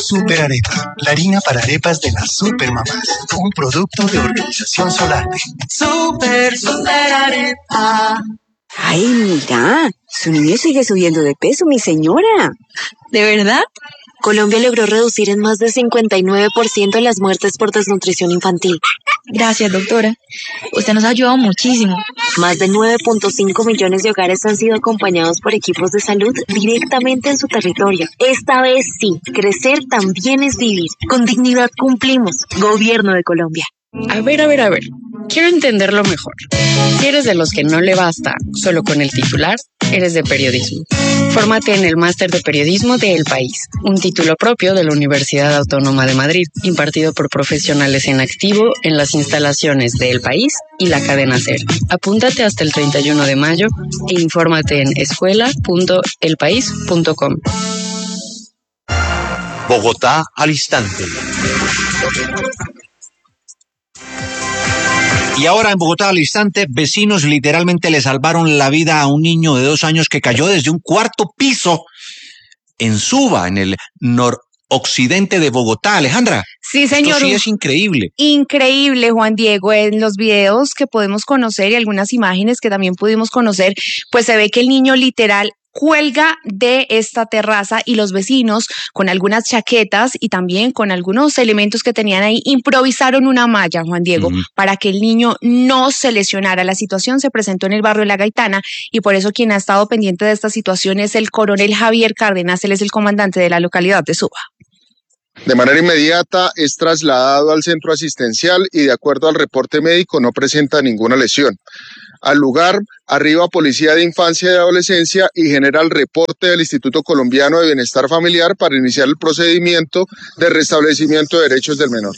Super Arepa, la harina para arepas de las supermamás. Un producto de Organización Solarte. Super Arepa. Ay, mira, su niño sigue subiendo de peso, mi señora. ¿De verdad? Colombia logró reducir en más de 59% las muertes por desnutrición infantil. Gracias, doctora. Usted nos ha ayudado muchísimo. Más de 9.5 millones de hogares han sido acompañados por equipos de salud directamente en su territorio. Esta vez sí, crecer también es vivir. Con dignidad cumplimos. Gobierno de Colombia. A ver. Quiero entenderlo mejor. Si eres de los que no le basta solo con el titular, eres de periodismo. Fórmate en el Máster de Periodismo de El País, un título propio de la Universidad Autónoma de Madrid, impartido por profesionales en activo en las instalaciones de El País y la cadena SER. Apúntate hasta el 31 de mayo e infórmate en escuela.elpaís.com. Bogotá al instante. Y ahora en Bogotá al instante, vecinos literalmente le salvaron la vida a un niño de 2 años que cayó desde un cuarto piso en Suba, en el noroccidente de Bogotá. Alejandra. Sí, señor. Esto sí es increíble. Increíble, Juan Diego. En los videos que podemos conocer y algunas imágenes que también pudimos conocer, pues se ve que el niño literal cuelga de esta terraza y los vecinos con algunas chaquetas y también con algunos elementos que tenían ahí improvisaron una malla, Juan Diego, para que el niño no se lesionara. La situación se presentó en el barrio La Gaitana y por eso quien ha estado pendiente de esta situación es el coronel Javier Cárdenas. Él es el comandante de la localidad de Suba. De manera inmediata es trasladado al centro asistencial y de acuerdo al reporte médico no presenta ninguna lesión. Al lugar arriba Policía de Infancia y Adolescencia y genera el reporte del Instituto Colombiano de Bienestar Familiar para iniciar el procedimiento de restablecimiento de derechos del menor.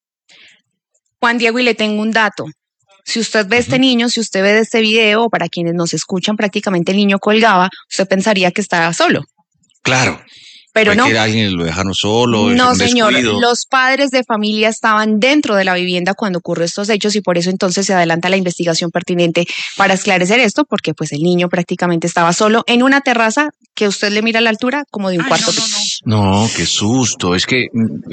Juan Diego, y le tengo un dato. Si usted ve este niño, si usted ve este video, o para quienes nos escuchan, prácticamente el niño colgaba, usted pensaría que estaba solo. Claro. Pero no. Alguien lo dejaron solo. No, señor. Los padres de familia estaban dentro de la vivienda cuando ocurrió estos hechos y por eso entonces se adelanta la investigación pertinente para esclarecer esto, porque pues el niño prácticamente estaba solo en una terraza que usted le mira a la altura como de un cuarto piso. No, qué susto. Es que,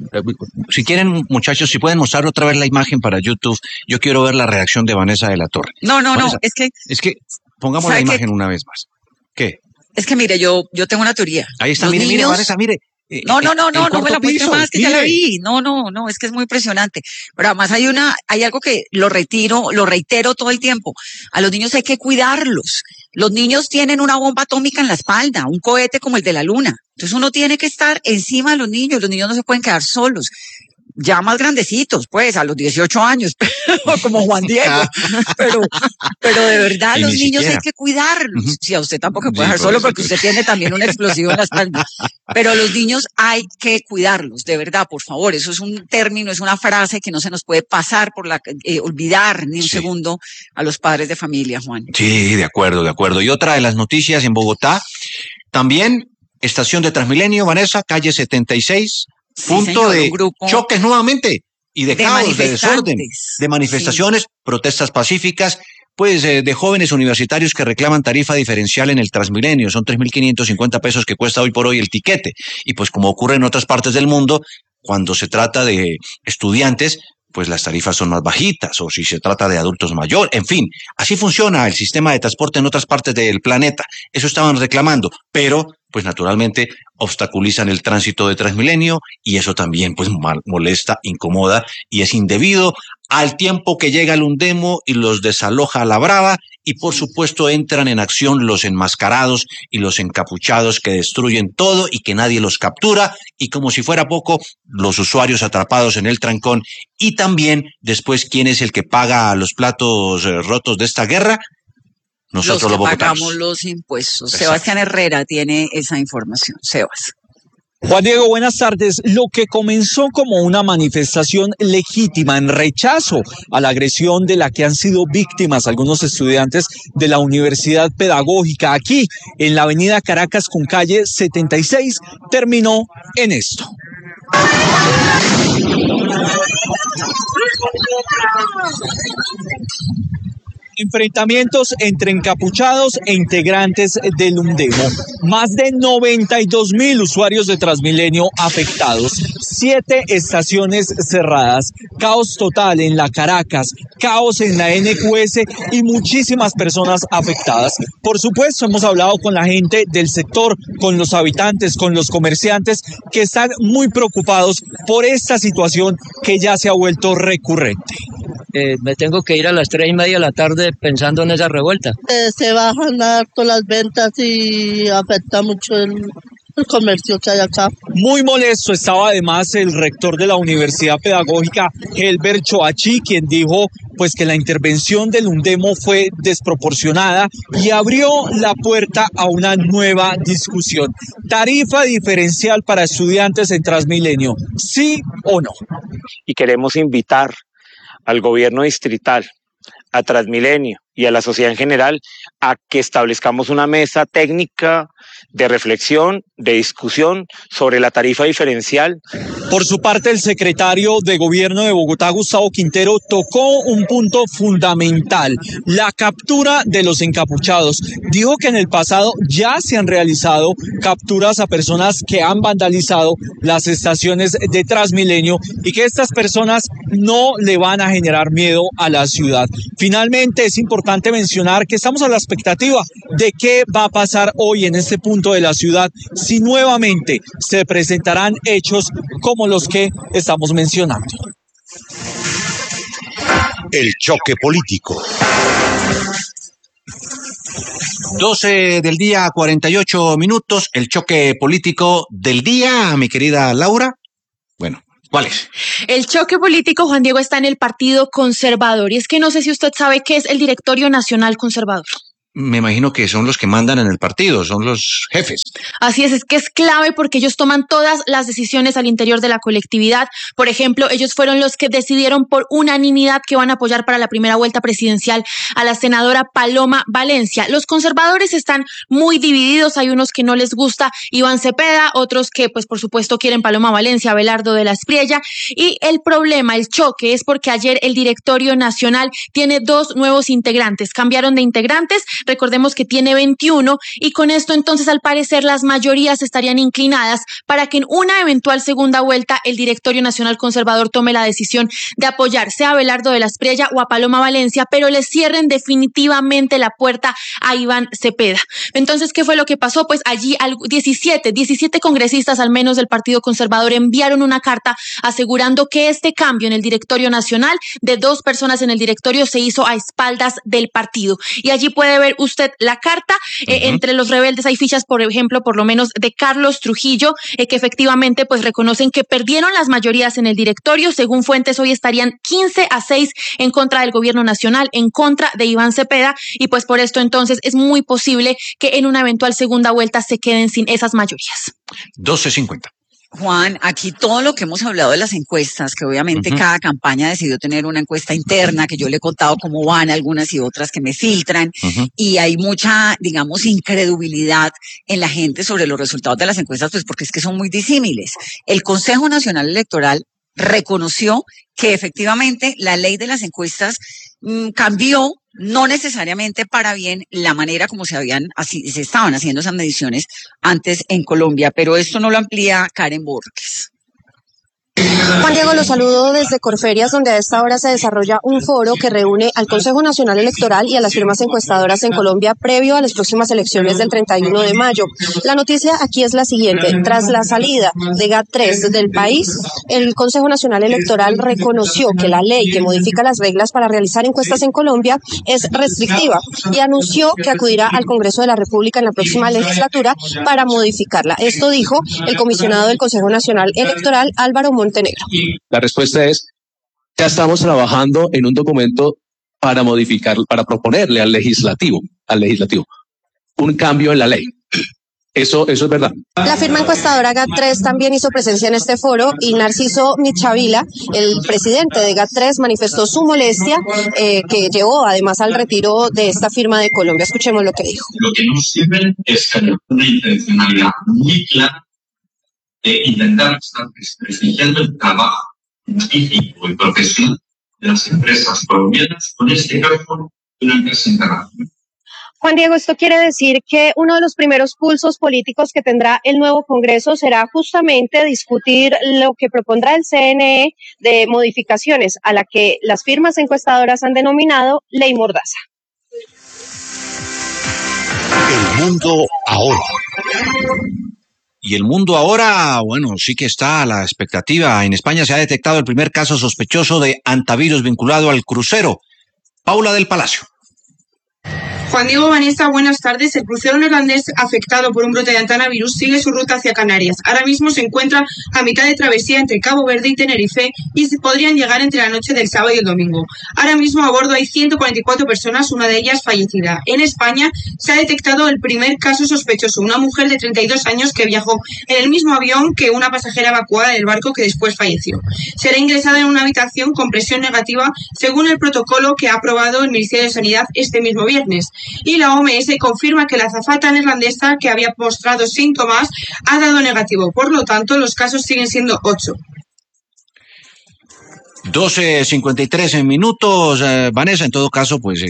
si quieren, muchachos, si pueden mostrar otra vez la imagen para YouTube, yo quiero ver la reacción de Vanessa de la Torre. No, Vanessa, es que pongamos la imagen una vez más. ¿Qué? Es que mire, yo tengo una teoría. Ahí está, mire, Vanessa, mire. No me la muestre más, que ya la vi. No, es que es muy impresionante. Pero además hay algo que lo reitero todo el tiempo. A los niños hay que cuidarlos. Los niños tienen una bomba atómica en la espalda, un cohete como el de la luna. Entonces uno tiene que estar encima de los niños no se pueden quedar solos. Ya más grandecitos, pues, a los 18 años, como Juan Diego. Pero de verdad, los niños hay que cuidarlos. Si a usted tampoco se puede dejar solo porque usted tiene también un explosivo en la espalda. Pero los niños hay que cuidarlos, de verdad, por favor. Eso es un término, es una frase que no se nos puede pasar olvidar ni un segundo a los padres de familia, Juan. Sí, de acuerdo. Y otra de las noticias en Bogotá, también estación de Transmilenio, Vanessa, calle 76. Punto de choques nuevamente y de caos, de desorden, de manifestaciones, protestas pacíficas, pues de jóvenes universitarios que reclaman tarifa diferencial en el Transmilenio. Son 3.550 pesos que cuesta hoy por hoy el tiquete. Y pues como ocurre en otras partes del mundo, cuando se trata de estudiantes, pues las tarifas son más bajitas, o si se trata de adultos mayores, en fin, así funciona el sistema de transporte en otras partes del planeta. Eso estaban reclamando, pero pues naturalmente obstaculizan el tránsito de Transmilenio y eso también pues molesta, incomoda y es indebido al tiempo que llega el Undemo y los desaloja a la brava y por supuesto entran en acción los enmascarados y los encapuchados que destruyen todo y que nadie los captura y como si fuera poco los usuarios atrapados en el trancón y también después quién es el que paga los platos rotos de esta guerra. Nosotros los bogotanos. Pagamos los impuestos. Exacto. Sebastián Herrera tiene esa información. Sebas. Juan Diego, buenas tardes. Lo que comenzó como una manifestación legítima en rechazo a la agresión de la que han sido víctimas algunos estudiantes de la Universidad Pedagógica aquí en la avenida Caracas con calle 76 terminó en esto. Enfrentamientos entre encapuchados e integrantes del UNDEMO. Más de 92.000 usuarios de Transmilenio afectados. 7 estaciones cerradas. Caos total en la Caracas. Caos en la NQS y muchísimas personas afectadas. Por supuesto, hemos hablado con la gente del sector, con los habitantes, con los comerciantes que están muy preocupados por esta situación que ya se ha vuelto recurrente. Me tengo que ir a las 3:30 de la tarde pensando en esa revuelta. Se bajan harto las ventas y afecta mucho el comercio que hay acá. Muy molesto estaba además el rector de la Universidad Pedagógica, Helber Choachi, quien dijo pues que la intervención del UNDEMO fue desproporcionada y abrió la puerta a una nueva discusión. Tarifa diferencial para estudiantes en Transmilenio, ¿sí o no? Y queremos invitar al gobierno distrital, a Transmilenio y a la sociedad en general a que establezcamos una mesa técnica de reflexión, de discusión sobre la tarifa diferencial. Por su parte, el secretario de Gobierno de Bogotá, Gustavo Quintero, tocó un punto fundamental, la captura de los encapuchados. Dijo que en el pasado ya se han realizado capturas a personas que han vandalizado las estaciones de Transmilenio y que estas personas no le van a generar miedo a la ciudad. Finalmente, es importante mencionar que estamos a la expectativa de qué va a pasar hoy en este punto de la ciudad, si nuevamente se presentarán hechos como los que estamos mencionando. El choque político. 12 del día, 48 minutos, el choque político del día, mi querida Laura. Bueno, ¿cuál es? El choque político, Juan Diego, está en el Partido Conservador. Y es que no sé si usted sabe qué es el Directorio Nacional Conservador. Me imagino que son los que mandan en el partido, son los jefes. Así es que es clave porque ellos toman todas las decisiones al interior de la colectividad. Por ejemplo, ellos fueron los que decidieron por unanimidad que van a apoyar para la primera vuelta presidencial a la senadora Paloma Valencia. Los conservadores están muy divididos, hay unos que no les gusta Iván Cepeda, otros que pues por supuesto quieren Paloma Valencia, Abelardo de la Espriella. Y el problema, el choque, es porque ayer el Directorio Nacional tiene 2 nuevos integrantes, cambiaron de integrantes. Recordemos que tiene 21 y con esto entonces al parecer las mayorías estarían inclinadas para que en una eventual segunda vuelta el Directorio Nacional Conservador tome la decisión de apoyar sea a Abelardo de la Espriella o a Paloma Valencia, pero le cierren definitivamente la puerta a Iván Cepeda. Entonces, ¿qué fue lo que pasó? Pues allí 17 congresistas al menos del Partido Conservador enviaron una carta asegurando que este cambio en el Directorio Nacional de 2 personas en el directorio se hizo a espaldas del partido. Y allí puede ver usted la carta. Entre los rebeldes hay fichas, por ejemplo, por lo menos de Carlos Trujillo, que efectivamente pues reconocen que perdieron las mayorías en el directorio. Según fuentes, hoy estarían 15-6 en contra del gobierno nacional, en contra de Iván Cepeda, y pues por esto entonces es muy posible que en una eventual segunda vuelta se queden sin esas mayorías. 12:50. Juan, aquí todo lo que hemos hablado de las encuestas, que obviamente cada campaña decidió tener una encuesta interna, que yo le he contado cómo van algunas y otras que me filtran, y hay mucha, digamos, incredulidad en la gente sobre los resultados de las encuestas, pues porque es que son muy disímiles. El Consejo Nacional Electoral reconoció que efectivamente la ley de las encuestas cambió, no necesariamente para bien, la manera como se estaban haciendo esas mediciones antes en Colombia, pero esto no lo amplía Karen Borges. Juan Diego, los saludo desde Corferias, donde a esta hora se desarrolla un foro que reúne al Consejo Nacional Electoral y a las firmas encuestadoras en Colombia previo a las próximas elecciones del 31 de mayo. La noticia aquí es la siguiente. Tras la salida de GAT3 del país, el Consejo Nacional Electoral reconoció que la ley que modifica las reglas para realizar encuestas en Colombia es restrictiva y anunció que acudirá al Congreso de la República en la próxima legislatura para modificarla. Esto dijo el comisionado del Consejo Nacional Electoral, Álvaro Montenegro. La respuesta es, ya estamos trabajando en un documento para modificar, para proponerle al legislativo, un cambio en la ley. Eso es verdad. La firma encuestadora GAT3 también hizo presencia en este foro y Narciso Michavila, el presidente de GAT3, manifestó su molestia que llevó además al retiro de esta firma de Colombia. Escuchemos lo que dijo. Lo que nos sirve es que hay una intencionalidad muy clara de intentar estar desprestigiando el trabajo científico y profesional de las empresas colombianas, con este caso de una empresa internacional. Juan Diego, esto quiere decir que uno de los primeros pulsos políticos que tendrá el nuevo Congreso será justamente discutir lo que propondrá el CNE de modificaciones a la que las firmas encuestadoras han denominado ley mordaza. El mundo ahora. Y el mundo ahora, bueno, sí que está a la expectativa. En España se ha detectado el primer caso sospechoso de antivirus vinculado al crucero. Paula del Palacio. Juan Diego, Vanessa, buenas tardes. El crucero neerlandés afectado por un brote de antivirus sigue su ruta hacia Canarias. Ahora mismo se encuentra a mitad de travesía entre Cabo Verde y Tenerife y podrían llegar entre la noche del sábado y el domingo. Ahora mismo a bordo hay 144 personas, una de ellas fallecida. En España se ha detectado el primer caso sospechoso, una mujer de 32 años que viajó en el mismo avión que una pasajera evacuada del barco que después falleció. Será ingresada en una habitación con presión negativa según el protocolo que ha aprobado el Ministerio de Sanidad este mismo viernes. Y la OMS confirma que la azafata neerlandesa que había mostrado síntomas ha dado negativo. Por lo tanto, los casos siguen siendo 8. 12:53 minutos, Vanessa. En todo caso, pues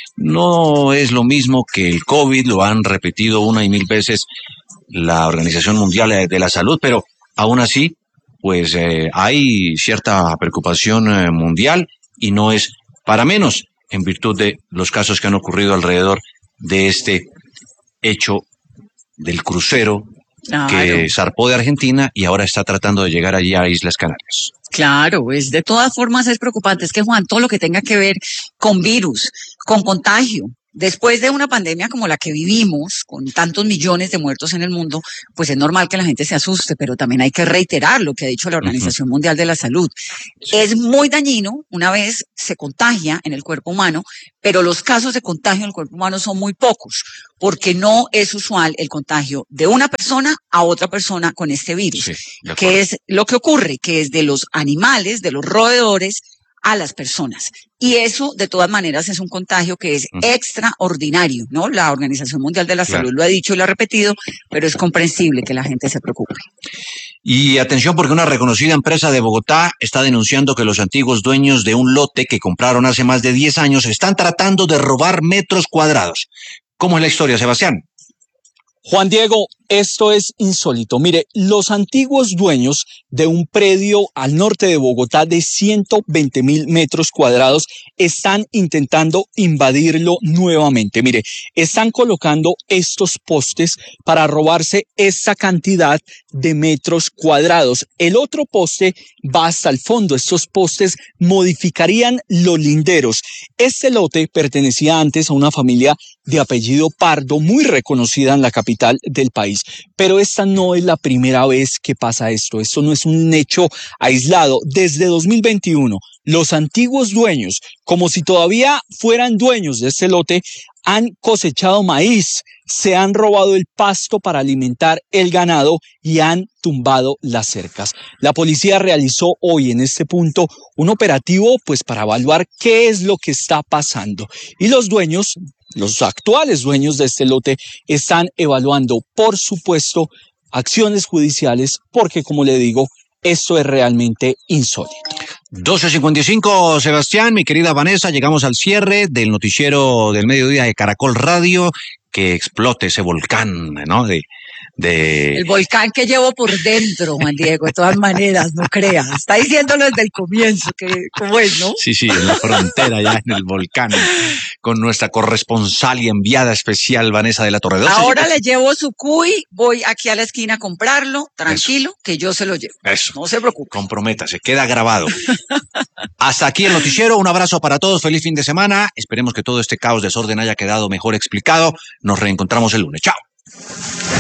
no es lo mismo que el COVID, lo han repetido una y mil veces la Organización Mundial de la Salud, pero aún así, pues hay cierta preocupación mundial y no es para menos, en virtud de los casos que han ocurrido alrededor de este hecho del crucero que zarpó de Argentina y ahora está tratando de llegar allí a Islas Canarias. Claro, de todas formas es preocupante. Es que, Juan, todo lo que tenga que ver con virus, con contagio, después de una pandemia como la que vivimos, con tantos millones de muertos en el mundo, pues es normal que la gente se asuste, pero también hay que reiterar lo que ha dicho la Organización Mundial de la Salud. Es muy dañino una vez se contagia en el cuerpo humano, pero los casos de contagio en el cuerpo humano son muy pocos, porque no es usual el contagio de una persona a otra persona con este virus, que es lo que ocurre, que es de los animales, de los roedores, a las personas. Y eso, de todas maneras, es un contagio que es extraordinario, ¿no? La Organización Mundial de la Salud lo ha dicho y lo ha repetido, pero es comprensible que la gente se preocupe. Y atención, porque una reconocida empresa de Bogotá está denunciando que los antiguos dueños de un lote que compraron hace más de 10 años están tratando de robar metros cuadrados. ¿Cómo es la historia, Sebastián? Juan Diego, esto es insólito. Mire, los antiguos dueños de un predio al norte de Bogotá de 120.000 metros cuadrados están intentando invadirlo nuevamente. Mire, están colocando estos postes para robarse esa cantidad de metros cuadrados. El otro poste va hasta el fondo. Estos postes modificarían los linderos. Este lote pertenecía antes a una familia de apellido Pardo, muy reconocida en la capital del país. Pero esta no es la primera vez que pasa esto. Esto no es un hecho aislado. Desde 2021, los antiguos dueños, como si todavía fueran dueños de este lote, han cosechado maíz, se han robado el pasto para alimentar el ganado y han tumbado las cercas. La policía realizó hoy en este punto un operativo pues para evaluar qué es lo que está pasando. Y los dueños, los actuales dueños de este lote, están evaluando, por supuesto, acciones judiciales porque, como le digo, esto es realmente insólito. 12:55, Sebastián, mi querida Vanessa, llegamos al cierre del noticiero del mediodía de Caracol Radio. Que explote ese volcán, ¿no? El volcán que llevo por dentro, Juan Diego, de todas maneras, no creas. Está diciéndolo desde el comienzo, que cómo es, ¿no? Sí, en la frontera, ya en el volcán, con nuestra corresponsal y enviada especial, Vanessa de la Torre. Ahora le llevo su cuy, voy aquí a la esquina a comprarlo, tranquilo, que yo se lo llevo. Eso. No se preocupe. Comprométase, queda grabado. Hasta aquí el noticiero, un abrazo para todos, feliz fin de semana. Esperemos que todo este caos, desorden haya quedado mejor explicado. Nos reencontramos el lunes. ¡Chao!